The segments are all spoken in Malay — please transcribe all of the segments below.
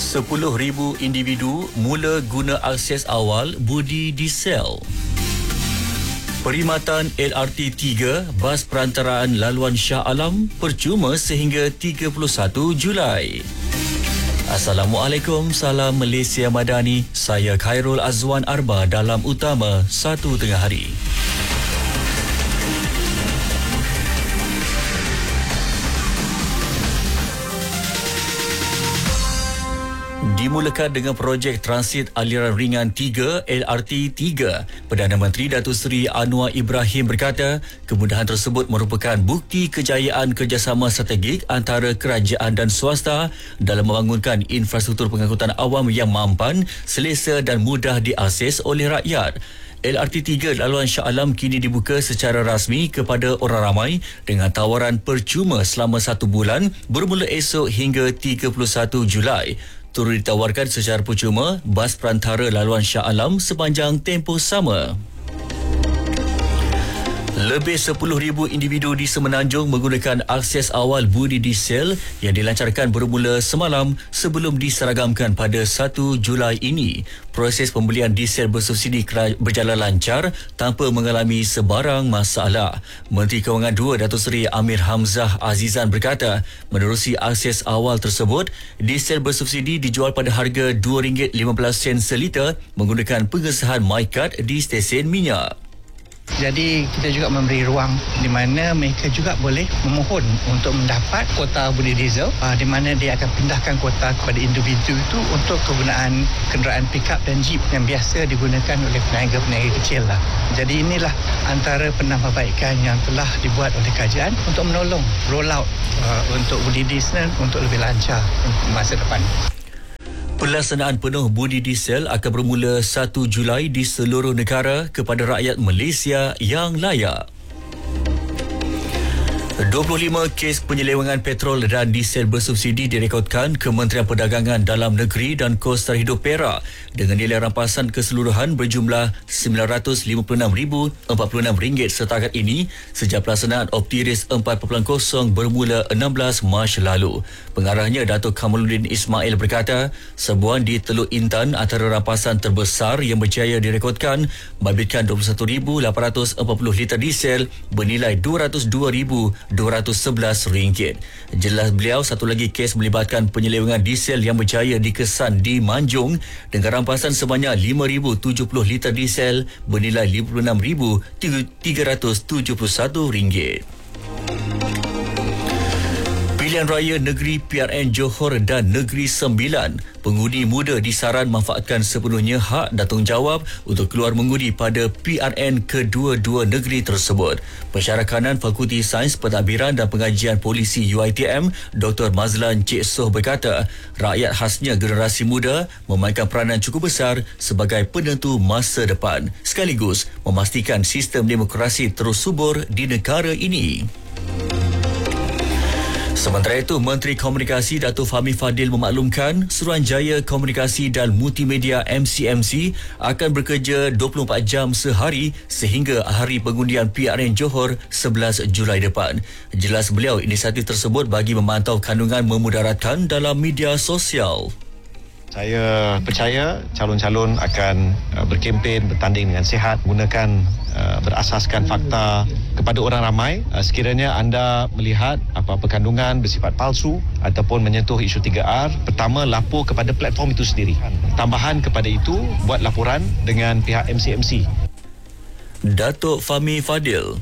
10,000 individu mula guna akses awal budi diesel. Perkhidmatan LRT 3 bas perantaraan laluan Shah Alam percuma sehingga 31 Julai. Assalamualaikum, salam Malaysia Madani. Saya Khairul Azwan Arba dalam Utama 1 Tengah Hari. Dimulakan dengan projek transit aliran ringan 3 LRT 3. Perdana Menteri Datuk Seri Anwar Ibrahim berkata, kemudahan tersebut merupakan bukti kejayaan kerjasama strategik antara kerajaan dan swasta dalam membangunkan infrastruktur pengangkutan awam yang mampan, selesa dan mudah diakses oleh rakyat. LRT 3 laluan Shah Alam kini dibuka secara rasmi kepada orang ramai dengan tawaran percuma selama 1 bulan bermula esok hingga 31 Julai. Turut ditawarkan secara percuma bas perantara laluan Shah Alam sepanjang tempoh sama. Lebih 10,000 individu di Semenanjung menggunakan akses awal budi diesel yang dilancarkan bermula semalam sebelum diseragamkan pada 1 Julai ini. Proses pembelian diesel bersubsidi berjalan lancar tanpa mengalami sebarang masalah. Menteri Kewangan 2 Datuk Seri Amir Hamzah Azizan berkata, menerusi akses awal tersebut, diesel bersubsidi dijual pada harga RM2.15 seliter menggunakan pengesahan MyCard di stesen minyak. Jadi kita juga memberi ruang di mana mereka juga boleh memohon untuk mendapat kuota budi diesel, di mana dia akan pindahkan kuota kepada individu itu untuk kegunaan kenderaan pickup dan jeep yang biasa digunakan oleh peniaga-peniaga kecil lah. Jadi inilah antara penambahbaikan yang telah dibuat oleh kerajaan untuk menolong roll out untuk budi diesel untuk lebih lancar masa depan. Pelaksanaan penuh budi diesel akan bermula 1 Julai di seluruh negara kepada rakyat Malaysia yang layak. 25 kes penyelewengan petrol dan diesel bersubsidi direkodkan Kementerian Perdagangan Dalam Negeri dan Kos Tarhidup Perak dengan nilai rampasan keseluruhan berjumlah RM956,046 setakat ini sejak pelaksanaan Optiris 4.0 bermula 16 Mac lalu. Pengarahnya Datuk Kamaluddin Ismail berkata, sebuah di Teluk Intan antara rampasan terbesar yang berjaya direkodkan membabitkan 21,840 liter diesel bernilai RM202,211. Jelas beliau, satu lagi kes melibatkan penyelewengan diesel yang berjaya dikesan di Manjung dengan rampasan sebanyak 5,070 liter diesel bernilai RM56,371. Pilihan Raya Negeri PRN Johor dan Negeri Sembilan, pengundi muda disaran manfaatkan sepenuhnya hak dan tanggungjawab untuk keluar mengundi pada PRN kedua-dua negeri tersebut. Pensyarah kanan Fakulti Sains Pentadbiran dan Pengajian Polisi UiTM, Dr. Mazlan Cik Soh berkata, rakyat khasnya generasi muda memainkan peranan cukup besar sebagai penentu masa depan, sekaligus memastikan sistem demokrasi terus subur di negara ini. Sementara itu, Menteri Komunikasi Datuk Fahmi Fadil memaklumkan Suruhanjaya Komunikasi dan Multimedia MCMC akan bekerja 24 jam sehari sehingga hari pengundian PRN Johor 11 Julai depan. Jelas beliau, inisiatif tersebut bagi memantau kandungan memudaratkan dalam media sosial. Saya percaya calon-calon akan berkempen, bertanding dengan sihat, gunakan berasaskan fakta kepada orang ramai. Sekiranya anda melihat apa-apa kandungan bersifat palsu ataupun menyentuh isu 3R, pertama lapor kepada platform itu sendiri. Tambahan kepada itu, buat laporan dengan pihak MCMC. Datuk Fahmi Fadil.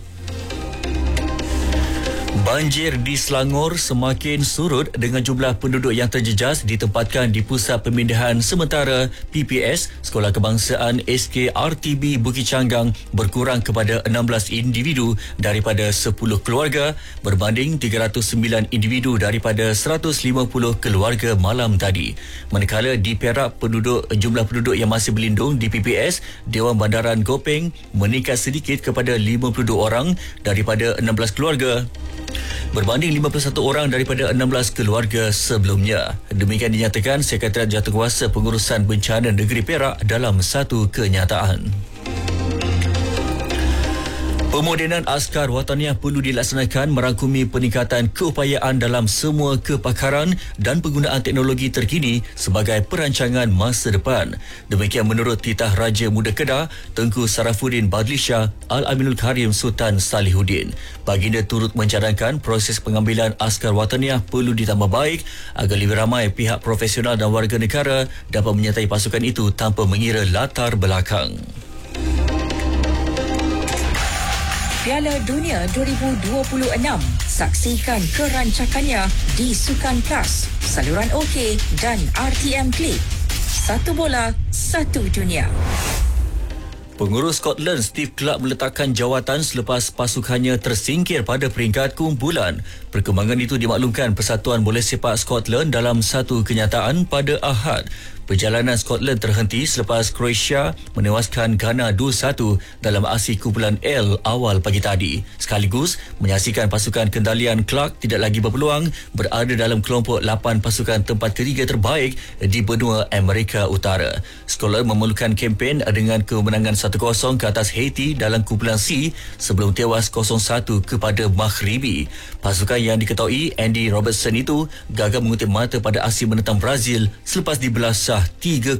Banjir di Selangor semakin surut dengan jumlah penduduk yang terjejas ditempatkan di Pusat Pemindahan Sementara PPS Sekolah Kebangsaan SKRTB Bukit Canggang berkurang kepada 16 individu daripada 10 keluarga berbanding 309 individu daripada 150 keluarga malam tadi. Manakala di Perak, jumlah penduduk yang masih berlindung di PPS Dewan Bandaran Gopeng meningkat sedikit kepada 52 orang daripada 16 keluarga berbanding 51 orang daripada 16 keluarga sebelumnya. Demikian dinyatakan Sekretariat Jawatankuasa Pengurusan Bencana Negeri Perak dalam satu kenyataan. Pemodenan askar wataniah perlu dilaksanakan merangkumi peningkatan keupayaan dalam semua kepakaran dan penggunaan teknologi terkini sebagai perancangan masa depan. Demikian menurut Titah Raja Muda Kedah, Tengku Sarafuddin Badlisha Al-Aminul Karim Sultan Salihuddin. Baginda turut mencadangkan proses pengambilan askar wataniah perlu ditambah baik agar lebih ramai pihak profesional dan warga negara dapat menyertai pasukan itu tanpa mengira latar belakang. Piala Dunia 2026. Saksikan kerancakannya di Sukan Plus, saluran OK dan RTM Klik. Satu bola, satu dunia. Pengurus Scotland Steve Clarke meletakkan jawatan selepas pasukannya tersingkir pada peringkat kumpulan. Perkembangan itu dimaklumkan Persatuan Bola Sepak Scotland dalam satu kenyataan pada Ahad. Perjalanan Scotland terhenti selepas Croatia menewaskan Ghana 2-1 dalam aksi kumpulan L awal pagi tadi. Sekaligus menyaksikan pasukan kendalian Clarke tidak lagi berpeluang berada dalam kelompok 8 pasukan tempat ketiga terbaik di benua Amerika Utara. Scotland memerlukan kempen dengan kemenangan 1-0 ke atas Haiti dalam kumpulan C sebelum tewas 0-1 kepada Maghribi. Pasukan yang diketahui Andy Robertson itu gagal mengutip mata pada aksi menentang Brazil selepas dibelah 3-0.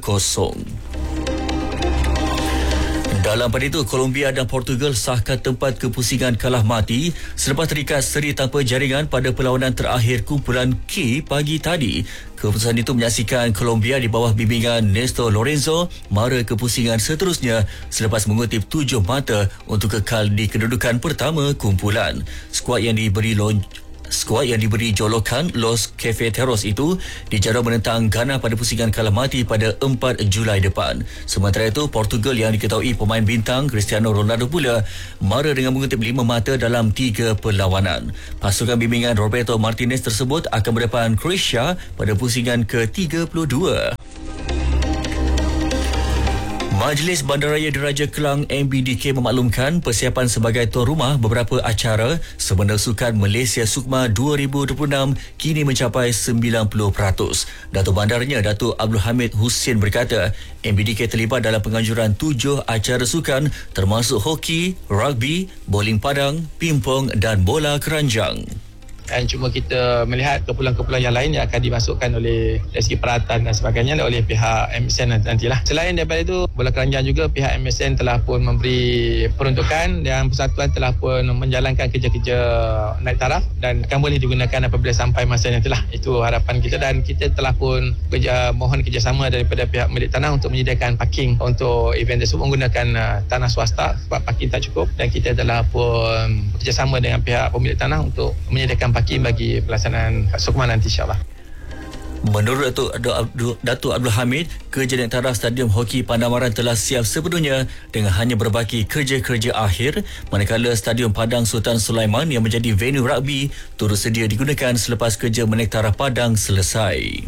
Dalam pada itu, Colombia dan Portugal sahkan tempat kepusingan kalah mati selepas terikat seri tanpa jaringan pada perlawanan terakhir kumpulan K pagi tadi. Keputusan itu menyaksikan Colombia di bawah bimbingan Néstor Lorenzo mara kepusingan seterusnya selepas mengutip 7 mata untuk kekal di kedudukan pertama kumpulan. Skuad yang diberi jolokan Los Cafeteros itu dijadual menentang Ghana pada pusingan kalah mati pada 4 Julai depan. Sementara itu, Portugal yang diketahui pemain bintang Cristiano Ronaldo pula mara dengan mengutip 5 mata dalam 3 perlawanan. Pasukan bimbingan Roberto Martinez tersebut akan berdepan Croatia pada pusingan ke-32. Majlis Bandaraya Diraja Kelang MBDK memaklumkan persiapan sebagai tuan rumah beberapa acara Semena Sukan Malaysia Sukma 2026 kini mencapai 90%. Datuk Bandarnya, Datuk Abdul Hamid Hussein berkata, MBDK terlibat dalam penganjuran 7 acara sukan termasuk hoki, rugby, bowling padang, pingpong dan bola keranjang. Dan cuma kita melihat kumpulan-kumpulan yang lain yang akan dimasukkan oleh dari segi peralatan dan sebagainya oleh pihak MSN nantilah. Selain daripada itu, bola keranjang juga pihak MSN telah pun memberi peruntukan dan persatuan telah pun menjalankan kerja-kerja naik taraf dan akan boleh digunakan apabila sampai masa nantilah. Itu harapan kita dan kita telah pun mohon kerjasama daripada pihak milik tanah untuk menyediakan parking untuk event tersebut menggunakan tanah swasta sebab parking tak cukup dan kita telah pun bekerjasama dengan pihak pemilik tanah untuk menyediakan parking bagi pelaksanaan Sukma nanti insyaAllah. Menurut Datuk Abdul Hamid, kerja naik taraf Stadium Hoki Pandamaran telah siap sepenuhnya dengan hanya berbaki kerja-kerja akhir, manakala Stadium Padang Sultan Sulaiman yang menjadi venue rugby turut sedia digunakan selepas kerja menaik taraf Padang selesai.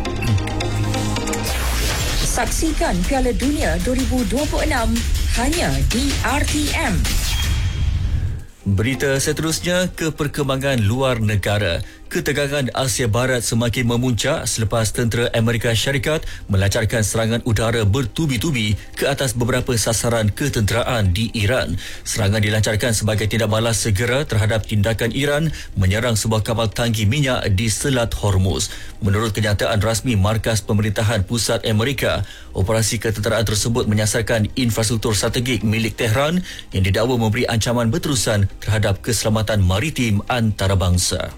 Saksikan Piala Dunia 2026 hanya di RTM. Berita seterusnya ke perkembangan luar negara. Ketegangan Asia Barat semakin memuncak selepas tentera Amerika Syarikat melancarkan serangan udara bertubi-tubi ke atas beberapa sasaran ketenteraan di Iran. Serangan dilancarkan sebagai tindak balas segera terhadap tindakan Iran menyerang sebuah kapal tangki minyak di Selat Hormuz. Menurut kenyataan rasmi Markas Pemerintahan Pusat Amerika, operasi ketenteraan tersebut menyasarkan infrastruktur strategik milik Tehran yang didakwa memberi ancaman berterusan terhadap keselamatan maritim antarabangsa.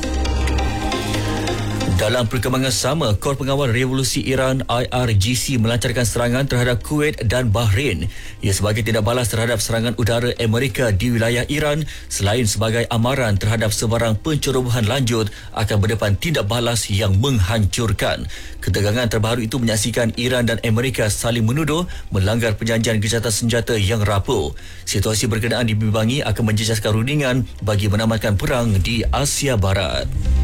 Dalam perkembangan sama, Kor Pengawal Revolusi Iran IRGC melancarkan serangan terhadap Kuwait dan Bahrain. Ia sebagai tindak balas terhadap serangan udara Amerika di wilayah Iran selain sebagai amaran terhadap sebarang pencerobohan lanjut akan berdepan tindak balas yang menghancurkan. Ketegangan terbaru itu menyaksikan Iran dan Amerika saling menuduh melanggar perjanjian gencatan senjata yang rapuh. Situasi berkenaan dibimbangi akan menjejaskan rundingan bagi menamatkan perang di Asia Barat.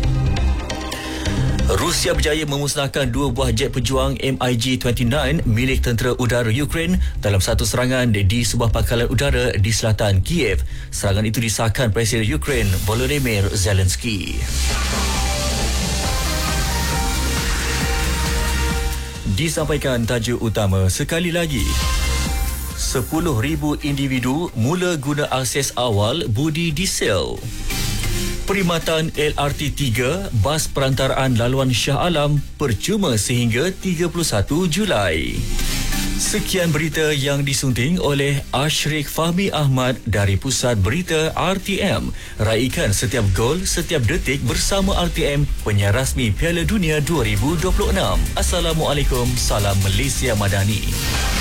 Rusia berjaya memusnahkan 2 buah jet pejuang MiG-29 milik tentera udara Ukraine dalam satu serangan di sebuah pangkalan udara di selatan Kiev. Serangan itu disahkan Presiden Ukraine Volodymyr Zelensky. Disampaikan tajuk utama sekali lagi. 10,000 individu mula guna akses awal budi diesel. Perkhidmatan LRT 3 bas perantaraan laluan Shah Alam percuma sehingga 31 Julai. Sekian berita yang disunting oleh Ashrik Fahmi Ahmad dari Pusat Berita RTM. Raikan setiap gol, setiap detik bersama RTM, penyiar rasmi Piala Dunia 2026. Assalamualaikum, salam Malaysia Madani.